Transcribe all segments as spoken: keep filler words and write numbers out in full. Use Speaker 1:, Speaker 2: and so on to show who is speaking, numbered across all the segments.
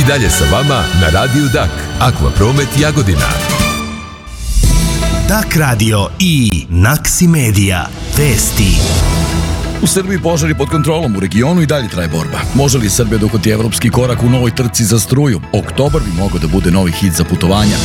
Speaker 1: dalje sa vama na Radiju Dak, Akvapromet Jagodina.
Speaker 2: Dak radio i Naksi Media. Vesti.
Speaker 3: U Srbiji požari pod kontrolom, u regionu i dalje traje borba. Može li Srbija dohvati evropski korak u novoj trci za struju? Oktobar bi mogao da bude novi hit za putovanja.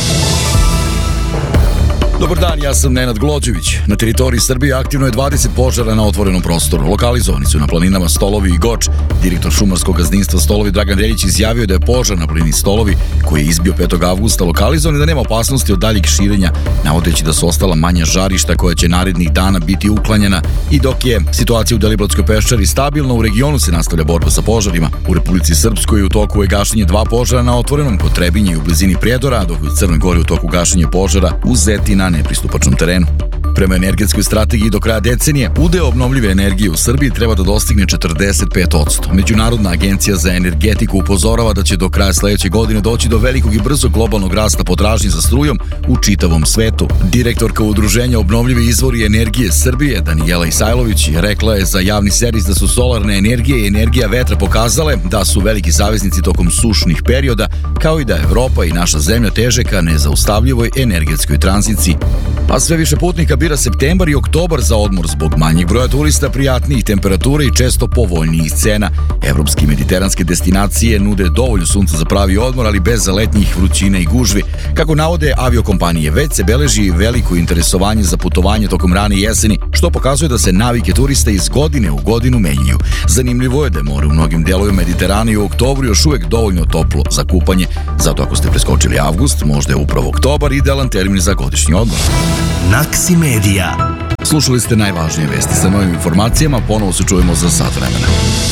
Speaker 3: Dobar dan, ja sam Nenad Glođević. Na teritoriji Srbije aktivno je dvadeset požara na otvorenom prostoru. Lokalizovani su na planinama Stolovi i Goč. Direktor šumarskog gazdinstva Stolovi Dragan Reljić izjavio da je požar na planini Stolovi, koji je izbio petog avgusta, lokalizovan i da nema opasnosti od daljeg širenja, navodeći da su ostala manja žarišta koja će narednih dana biti uklanjena. I dok je situacija u Deliblatskoj peščari stabilna, u regionu se nastavlja borba sa požarima. U Republici Srpskoj u toku je gašenje dva požara na otvorenom kod Trebinje i u blizini Prijedora, dok je u Crnoj Gori u toku gašenje požara u Zeti na nepristupačnom terenu. Prema energetskoj strategiji do kraja decenije, udeo obnovljive energije u Srbiji treba da dostigne četrdeset pet posto. Međunarodna agencija za energetiku upozorava da će do kraja sledeće godine doći do velikog i brzog globalnog rasta potražnje za strujom u čitavom svetu. Direktorka Udruženja obnovljivi izvori energije Srbije, Danijela Isajlović, rekla je za javni servis da su solarne energije i energija vetra pokazale da su veliki saveznici tokom sušnih perioda, kao i da Evropa i naša zemlja teže ka nezaustavljivoj energetskoj tranziciji. A sve više putnika bira septembar i oktobar za odmor zbog manjeg broja turista, prijatnijih temperatura i često povoljnijih cena. Evropske i mediteranske destinacije nude dovoljno sunca za pravi odmor, ali bez letnjih vrućine i gužvi. Kako navode aviokompanije, već se beleži veliko interesovanje za putovanje tokom rane jeseni, što pokazuje da se navike turista iz godine u godinu menjaju. Zanimljivo je da je more u mnogim delovima Mediterana i u oktobru još uvek dovoljno toplo za kupanje. Zato ako ste preskočili avgust, možda je upravo oktobar idealan termin za godišnji odmor.
Speaker 2: Naksi Media.
Speaker 3: Slušali ste najvažnije vesti. Sa novim informacijama ponovo se čujemo za sat vremena.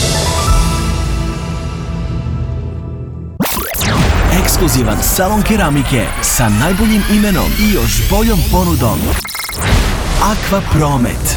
Speaker 2: Ekskluzivan salon keramike sa najboljim imenom i još boljom ponudom. Akvapromet.